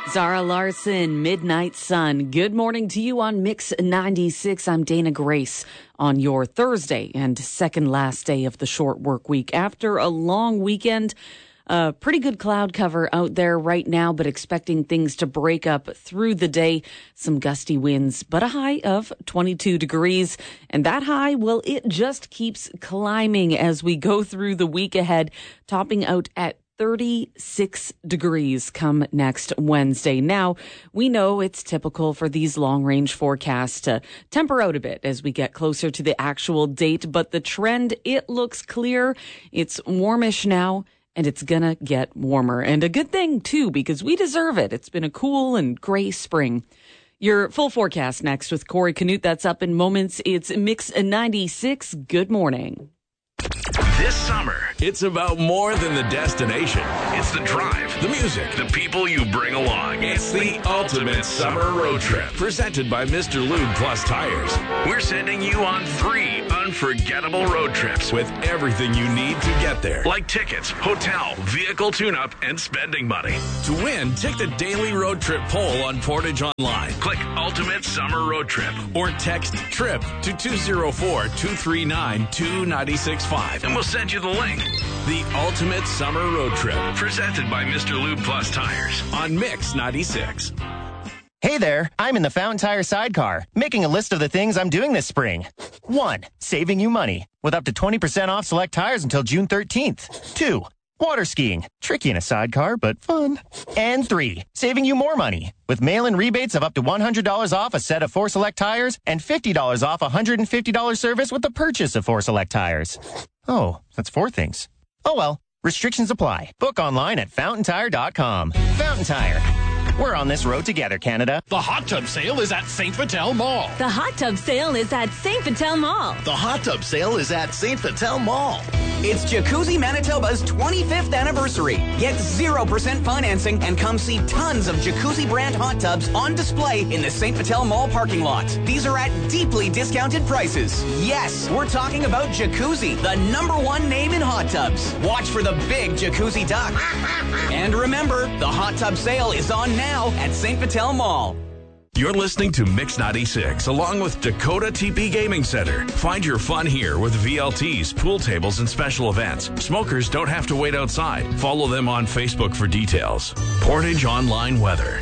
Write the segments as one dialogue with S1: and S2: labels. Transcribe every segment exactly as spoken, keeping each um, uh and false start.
S1: Zara Larson, Midnight Sun. Good morning to you on Mix ninety-six. I'm Dana Grace on your Thursday and second last day of the short work week. After a long weekend, a pretty good cloud cover out there right now, but expecting things to break up through the day. Some gusty winds, but a high of twenty-two degrees. And that high, well, it just keeps climbing as we go through the week ahead, topping out at thirty-six degrees come next Wednesday. Now, we know it's typical for these long-range forecasts to temper out a bit as we get closer to the actual date, but the trend, it looks clear. It's warmish now, and it's gonna get warmer. And a good thing, too, because we deserve it. It's been a cool and gray spring. Your full forecast next with Corey Canute. That's up in moments. It's Mix ninety-six. Good morning.
S2: This summer, it's about more than the destination. It's the drive, the music, the people you bring along. It's the ultimate summer road trip. Presented by Mister Lube Plus Tires. We're sending you on three unforgettable road trips with everything you need to get there. Like tickets, hotel, vehicle tune-up, and spending money. To win, take the daily road trip poll on Portage Online. Click Ultimate Summer Road Trip or text TRIP to two zero four, two three nine, two nine six five. And we'll send you the link. The Ultimate Summer Road Trip, presented by Mister Lube Plus Tires on Mix ninety-six.
S3: Hey there, I'm in the Fountain Tire sidecar, making a list of the things I'm doing this spring. One, saving you money, with up to twenty percent off select tires until June thirteenth. Two, water skiing, tricky in a sidecar, but fun. And three, saving you more money, with mail-in rebates of up to one hundred dollars off a set of four select tires and fifty dollars off a one hundred fifty dollars service with the purchase of four select tires. Oh, that's four things. Oh well, restrictions apply. Book online at fountain tire dot com. Fountain Tire. We're on this road together, Canada.
S4: The hot tub sale is at Saint Vital Mall.
S5: The hot tub sale is at Saint Vital Mall.
S6: The hot tub sale is at Saint Vital Mall.
S7: It's Jacuzzi Manitoba's twenty-fifth anniversary. Get zero percent financing and come see tons of Jacuzzi brand hot tubs on display in the Saint Vital Mall parking lot. These are at deeply discounted prices. Yes, we're talking about Jacuzzi, the number one name in hot tubs. Watch for the big Jacuzzi duck. And remember, the hot tub sale is on now at Saint Vital Mall.
S2: You're listening to Mix ninety-six along with Dakota T P Gaming Center. Find your fun here with V L Ts, pool tables, and special events. Smokers don't have to wait outside. Follow them on Facebook for details. Portage Online Weather.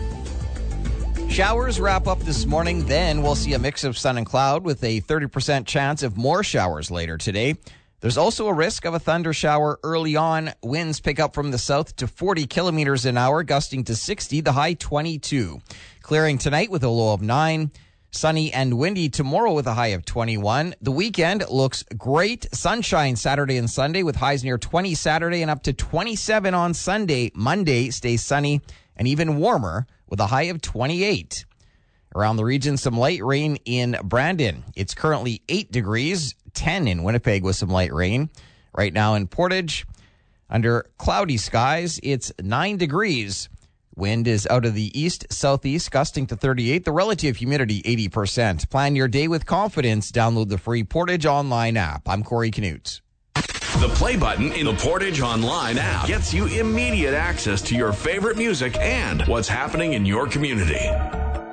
S8: Showers wrap up this morning. Then we'll see a mix of sun and cloud with a thirty percent chance of more showers later today. There's also a risk of a thunder shower early on. Winds pick up from the south to forty kilometers an hour, gusting to sixty, the high twenty-two. Clearing tonight with a low of nine. Sunny and windy tomorrow with a high of twenty-one. The weekend looks great. Sunshine Saturday and Sunday with highs near twenty Saturday and up to twenty-seven on Sunday. Monday stays sunny and even warmer with a high of twenty-eight. Around the region, some light rain in Brandon. It's currently eight degrees, ten in Winnipeg with some light rain. Right now in Portage, under cloudy skies, it's nine degrees. Wind is out of the east-southeast, gusting to thirty-eight. The relative humidity, eighty percent. Plan your day with confidence. Download the free Portage Online app. I'm Corey Canute.
S2: The play button in the Portage Online app gets you immediate access to your favorite music and what's happening in your community.